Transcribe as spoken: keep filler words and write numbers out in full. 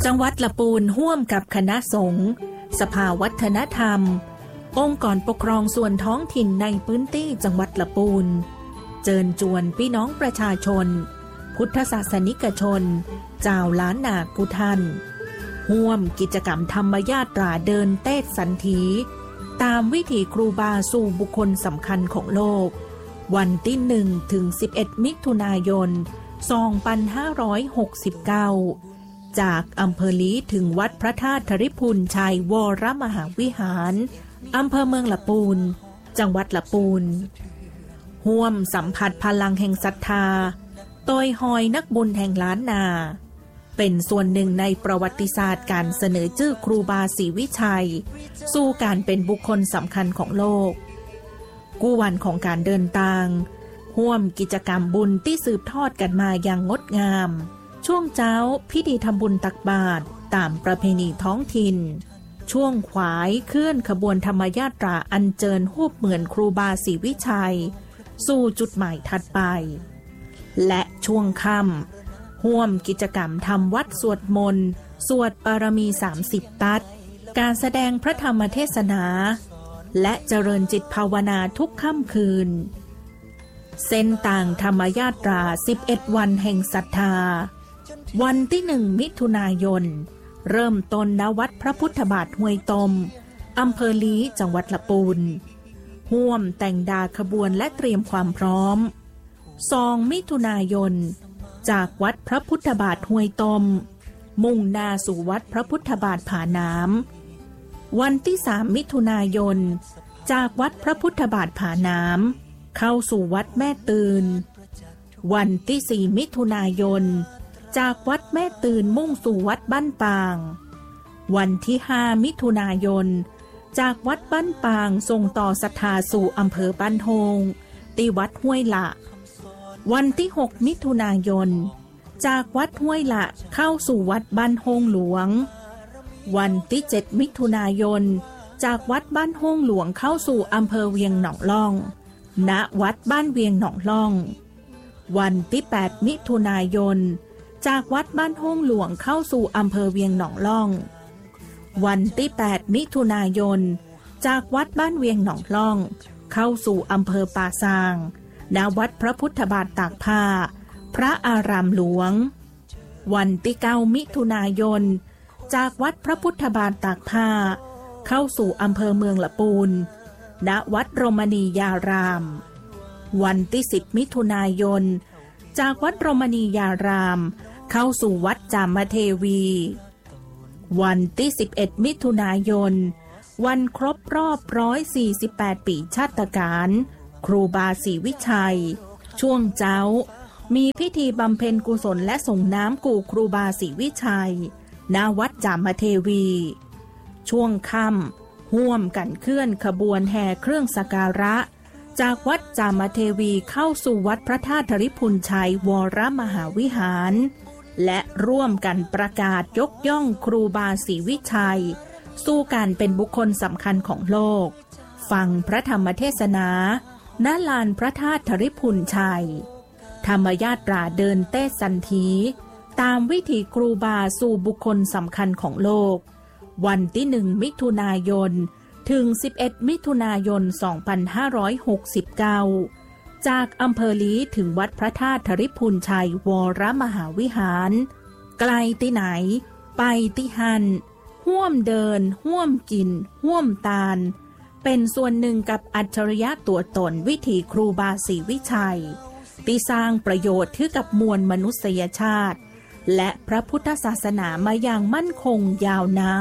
จังหวัดละปูนร่วมกับคณะสงฆ์สภาวัฒนธรรมองค์กรปกครองส่วนท้องถิ่นในพื้นที่จังหวัดละปูนเชิญชวนพี่น้องประชาชนพุทธศาสนิกชนเจ้าล้านนากุทันร่วมกิจกรรมธรรมยาตราเดินเต้สันถีตามวิถีครูบาสู่บุคคลสำคัญของโลกวันที่หนึ่งถึงสิบเอ็ดมิถุนายนสองพันห้าร้อยหกสิบเก้าจากอำเภอลีถึงวัดพระธาตุธริพุนชัยวรมหาวิหารอำเภอเมืองละปูนจังหวัดละปูนร่วมสัมผัสพลังแห่งศรัทธาโดยหอยนักบุญแห่งล้านนาเป็นส่วนหนึ่งในประวัติศาสตร์การเสนอชื่อครูบาศรีวิชัยสู่การเป็นบุคคลสำคัญของโลกกู้วันของการเดินทางร่วมกิจกรรมบุญที่สืบทอดกันมาอย่างงดงามช่วงเช้าพิธีทำบุญตักบาตรตามประเพณีท้องถิ่นช่วงขวายเคลื่อนขบวนธรรมยาตราอัญเชิญรูปเหมือนครูบาศรีวิชัยสู่จุดหมายถัดไปและช่วงค่ำร่วมกิจกรรมทำวัดสวดมนต์สวดบารมีสามสิบตัดการแสดงพระธรรมเทศนาและเจริญจิตภาวนาทุกค่ำคืนเส้นต่างธรรมยาตราสิบเอ็ดวันแห่งศรัทธาวันที่หนึ่งมิถุนายนเริ่มต้นณวัดพระพุทธบาทห้วยตมอำเภอลีจังหวัดละปูนร่วมแต่งดาขบวนและเตรียมความพร้อมสองมิถุนายนจากวัดพระพุทธบาทห้วยตมมุ่งหน้าสู่วัดพระพุทธบาทผาน้ำวันที่สามมิถุนายนจากวัดพระพุทธบาทผาน้ำเข้าสู่วัดแม่ตื่นวันที่สี่มิถุนายนจากวัดแม่ตื่นมุ่งสู่วัดบ้านปางวันที่ห้ามิถุนายนจากวัดบ้านปางส่งต่อศรัทธาสู่อำเภอบ้านโฮงที่วัดห้วยละวันที่หกมิถุนายนจากวัดห้วยละเข้าสู่วัดบ้านโฮงหลวงวันที่เจ็ดมิถุนายนจากวัดบ้านโฮงหลวงเข้าสู่อำเภอเวียงหนองล่องณวัดบ้านเวียงหนองล่องวันที่แปดมิถุนายนจากวัดบ้านโฮงหลวงเข้าสู่อำเภอเวียงหนองล่องวันที่แปดมิถุนายนจากวัดบ้านเวียงหนองล่องเข้าสู่อำเภอป่าซางณวัดพระพุทธบาทตากผ้าพระอารามหลวงวันที่เก้ามิถุนายนจากวัดพระพุทธบาทตากผ้าเข้าสู่อำเภอเมืองละปูนณวัดรมณียารามวันที่สิบมิถุนายนจากวัดรมณียารามเข้าสู่วัดจามเทวีวันที่สิบเอ็ดมิถุนายนวันครบรอบหนึ่งร้อยสี่สิบแปดปีชาตการครูบาศรีวิชัยช่วงเช้ามีพิธีบำเพ็ญกุศลและส่งน้ำกู่ครูบาศรีวิชัยณวัดจามเทวีช่วงค่ำร่วมกันเคลื่อนขบวนแห่เครื่องสักการะจากวัดจามเทวีเข้าสู่วัดพระธาตุธริพุนชัยวรมหาวิหารและร่วมกันประกาศยกย่องครูบาศรีวิชัยสู่การเป็นบุคคลสำคัญของโลกฟังพระธรรมเทศนาณลานพระธาตุธริพุนชัยธรรมยาตราเดินเต้สันถีตามวิถีครูบาสู่บุคคลสำคัญของโลกวันที่หนึ่งมิถุนายนถึงสิบเอ็ดมิถุนายนสองพันห้าร้อยหกสิบเก้าจากอำเภอลีถึงวัดพระธาตุธริพุนชัยวรมหาวิหารไกลที่ไหนไปที่หันห่วมเดินห่วมกินห่วมตาลเป็นส่วนหนึ่งกับอัจฉริยะตัวตนวิถีครูบาศรีวิชัยที่สร้างประโยชน์ให้กับมวลมนุษยชาติและพระพุทธศาสนามาอย่างมั่นคงยาวนาน